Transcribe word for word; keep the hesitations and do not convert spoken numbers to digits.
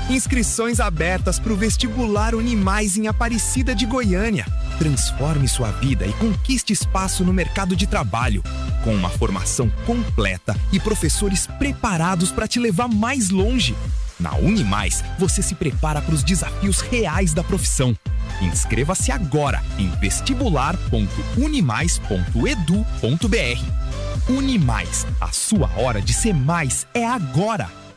Inscrições abertas para o vestibular Unimais em Aparecida de Goiânia. Transforme sua vida e conquiste espaço no mercado de trabalho. Com uma formação completa e professores preparados para te levar mais longe. Na Unimais, você se prepara para os desafios reais da profissão. Inscreva-se agora em vestibular ponto unimais ponto edu ponto br. Unimais, a sua hora de ser mais é agora!